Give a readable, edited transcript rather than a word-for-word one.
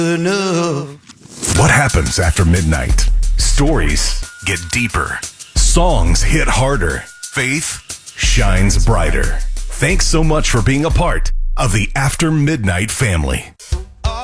What happens after midnight? Stories get deeper. Songs hit harder. Faith shines brighter. Thanks so much for being a part of the After Midnight family.